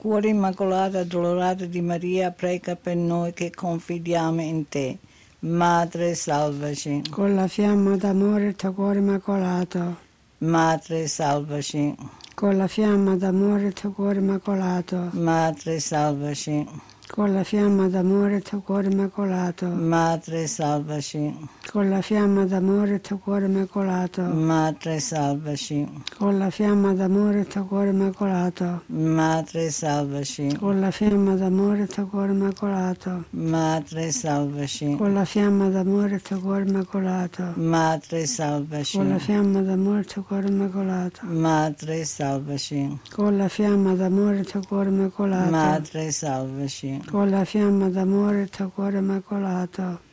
Cuore Immacolato Addolorato di Maria, prega per noi che confidiamo in te. Madre, salvaci. Con la fiamma d'amore del tuo cuore immacolato. Madre, salvaci. Con la fiamma d'amore del tuo cuore immacolato. Madre, salvaci. Con la fiamma d'amore del tuo cuore immacolato. Madre, salvaci. Con la fiamma d'amore del tuo cuore immacolato. Madre, salvaci. Con la fiamma d'amore del tuo cuore immacolato. Madre, salvaci. Con la fiamma d'amore del tuo cuore immacolato. Madre, salvaci. Con la fiamma d'amore del tuo cuore immacolato. Madre, salvaci. Con la fiamma d'amore del tuo cuore immacolato. Madre, salvaci. Con la fiamma d'amore del tuo cuore immacolato. Madre, salvaci. Con la fiamma d'amore del tuo cuore immacolato.